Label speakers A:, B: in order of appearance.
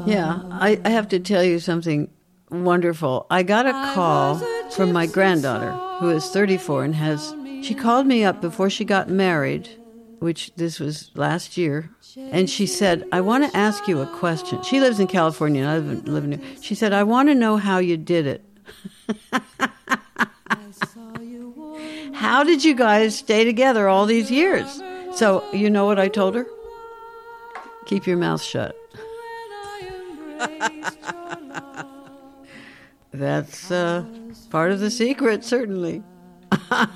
A: Yeah, I have to tell you something wonderful. I got a call from my granddaughter, who is 34 and she called me up before she got married, which this was last year, and she said, I want to ask you a question. She lives in California, and I live in New. She said, I want to know how you did it. How did you guys stay together all these years? So, you know what I told her? Keep your mouth shut. That's part of the secret, certainly.